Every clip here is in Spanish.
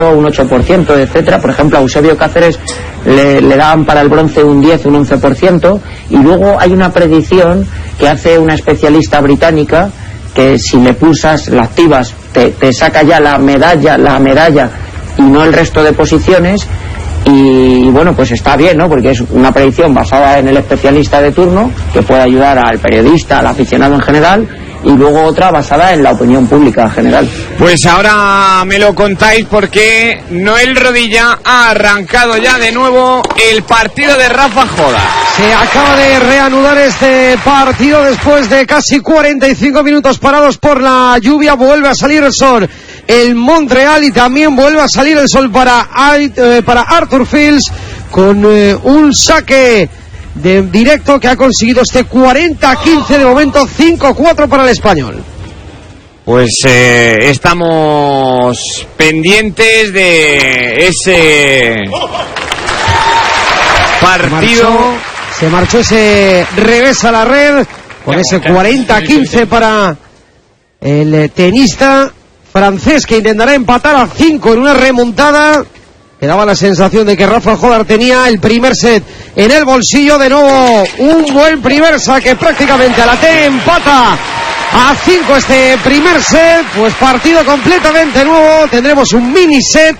un 8%, etcétera. Por ejemplo, a Eusebio Cáceres le daban para el bronce un 10, un 11%, y luego hay una predicción que hace una especialista británica que si le pulsas, la activas, te saca ya la medalla y no el resto de posiciones. Y bueno, pues está bien, ¿no? Porque es una predicción basada en el especialista de turno que puede ayudar al periodista, al aficionado en general, y luego otra basada en la opinión pública en general. Pues ahora me lo contáis, porque Noel Rodilla ha arrancado ya de nuevo el partido de Rafa Jodar. Se acaba de reanudar este partido después de casi 45 minutos parados por la lluvia. Vuelve a salir el sol el Montreal y también vuelve a salir el sol para Arthur Fields, con un saque de directo que ha conseguido este 40-15 de momento, 5-4 para el español. Pues estamos pendientes de ese partido. Se marchó ese revés a la red con ese 40-15 para el tenista francés, que intentará empatar a 5 en una remontada. Que daba la sensación de que Rafa Jodar tenía el primer set en el bolsillo. De nuevo un buen primer saque, prácticamente a la T, empata a 5 este primer set. Pues partido completamente nuevo, tendremos un mini set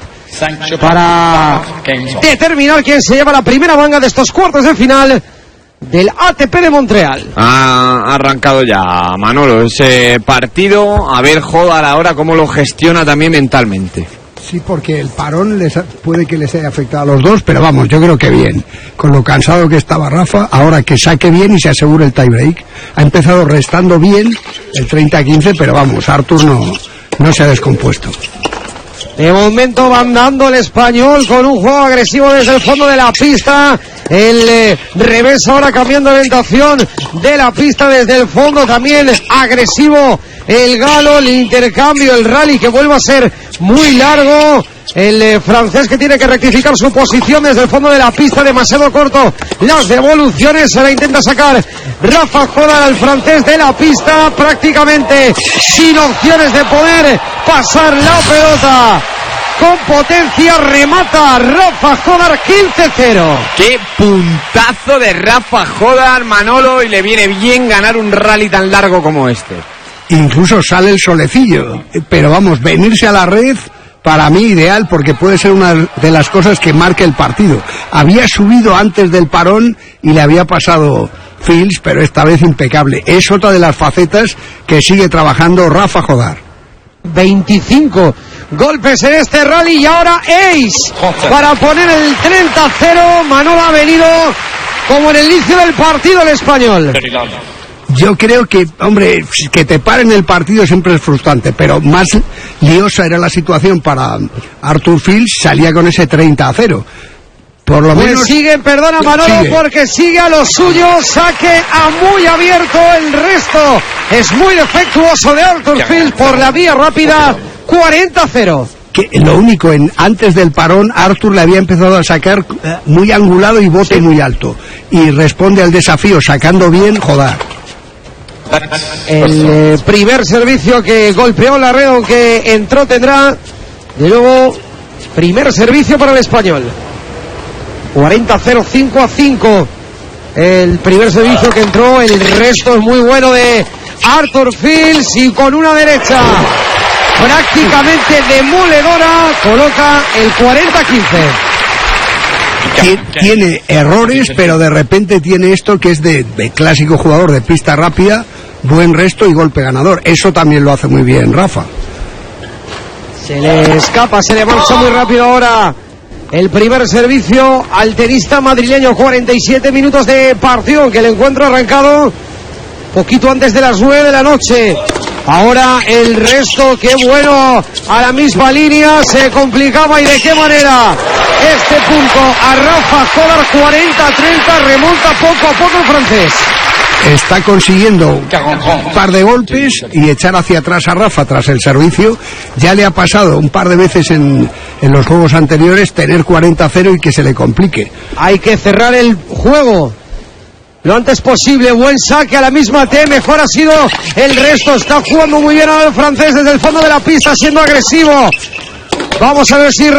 para determinar quién se lleva la primera manga de estos cuartos de final del ATP de Montreal. Ha arrancado ya, Manolo, ese partido. A ver Jodar ahora cómo lo gestiona también mentalmente. Sí, porque el parón puede que les haya afectado a los dos, pero vamos, yo creo que bien. Con lo cansado que estaba Rafa, ahora que saque bien y se asegure el tiebreak. Ha empezado restando bien el 30-15, pero vamos, Arthur no se ha descompuesto. De momento van dando el español con un juego agresivo desde el fondo de la pista. El revés ahora cambiando de orientación de la pista desde el fondo, también agresivo el galo, el intercambio, el rally que vuelve a ser muy largo. El francés que tiene que rectificar su posición desde el fondo de la pista, demasiado corto las devoluciones. Se la intenta sacar Rafa Jodar al francés de la pista, prácticamente sin opciones de poder pasar la pelota. Con potencia remata Rafa Jodar, 15-0. Qué puntazo de Rafa Jodar, Manolo, y le viene bien ganar un rally tan largo como este. Incluso sale el solecillo, pero vamos, venirse a la red para mí ideal, porque puede ser una de las cosas que marque el partido. Había subido antes del parón y le había pasado Fields, pero esta vez impecable. Es otra de las facetas que sigue trabajando Rafa Jodar. 25 golpes en este rally y ahora ace para poner el 30-0. Manolo, ha venido como en el inicio del partido el español. Yo creo que, hombre, que te paren el partido siempre es frustrante, pero más liosa era la situación para Arthur Fields, salía con ese 30-0. Por lo menos sigue, perdona Manolo, porque sigue a lo suyo, saque a muy abierto, el resto es muy defectuoso de Arthur Fields por la vía rápida, 40-0. Que lo único, antes del parón, Arthur le había empezado a sacar muy angulado y bote muy alto, y responde al desafío sacando bien Jodar. El primer servicio que golpeó la red, aunque entró, tendrá de nuevo primer servicio para el español. 40-0, 5-5 el primer servicio que entró. El resto es muy bueno de Arthur Fields, y con una derecha prácticamente demoledora coloca el 40-15. Tiene errores, pero de repente tiene esto que es de clásico jugador de pista rápida, buen resto y golpe ganador. Eso también lo hace muy bien Rafa. Se le escapa, se le marcha muy rápido ahora el primer servicio al tenista madrileño. 47 minutos de partido, que el encuentro ha arrancado poquito antes de las 9 de la noche. Ahora el resto, qué bueno, a la misma línea, se complicaba, y de qué manera. Este punto a Rafa Jodar, 40-30, remonta poco a poco el francés. Está consiguiendo un par de golpes y echar hacia atrás a Rafa tras el servicio. Ya le ha pasado un par de veces en los juegos anteriores tener 40-0 y que se le complique. Hay que cerrar el juego lo antes posible. Buen saque a la misma T, mejor ha sido el resto. Está jugando muy bien ahora el francés desde el fondo de la pista, siendo agresivo. Vamos a ver si